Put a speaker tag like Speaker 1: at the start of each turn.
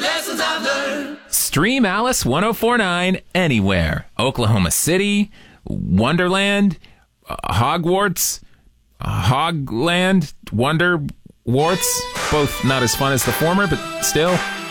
Speaker 1: lessons I've learned.
Speaker 2: Stream Alice 1049 anywhere. Oklahoma City, Wonderland, Hogwarts, Hogland, Wonderwarts. Both not as fun as the former, but still.